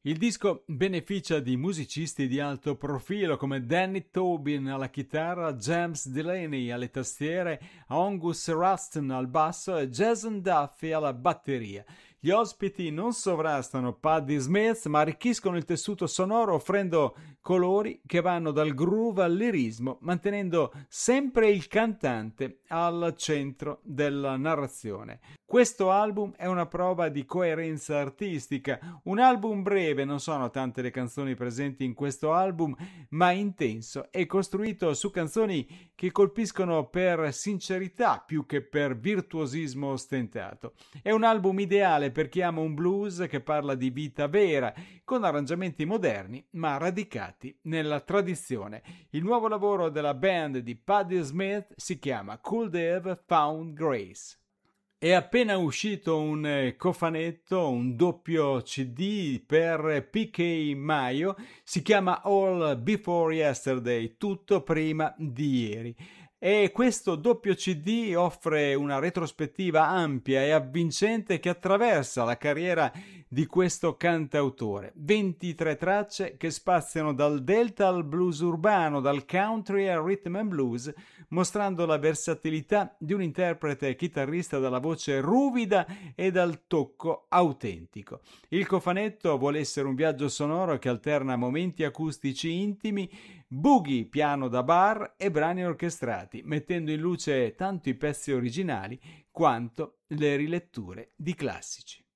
Il disco beneficia di musicisti di alto profilo come Danny Tobin alla chitarra, James Delaney alle tastiere, Angus Ruston al basso e Jason Duffy alla batteria. Gli ospiti non sovrastano Patti Smith, ma arricchiscono il tessuto sonoro offrendo colori che vanno dal groove al lirismo, mantenendo sempre il cantante al centro della narrazione. Questo album è una prova di coerenza artistica, un album breve, non sono tante le canzoni presenti in questo album, ma intenso e costruito su canzoni che colpiscono per sincerità più che per virtuosismo ostentato. È un album ideale per chi ama un blues che parla di vita vera, con arrangiamenti moderni ma radicati nella tradizione. Il nuovo lavoro della band di Patti Smith si chiama Could Have Found Grace. È appena uscito un cofanetto, un doppio CD per PK Mayo, si chiama All Before Yesterday, tutto prima di ieri. E questo doppio CD offre una retrospettiva ampia e avvincente che attraversa la carriera di questo cantautore. 23 tracce che spaziano dal delta al blues urbano, dal country al rhythm and blues, mostrando la versatilità di un interprete e chitarrista dalla voce ruvida e dal tocco autentico. Il cofanetto vuole essere un viaggio sonoro che alterna momenti acustici intimi, boogie, piano da bar e brani orchestrati, mettendo in luce tanto i pezzi originali quanto le riletture di classici.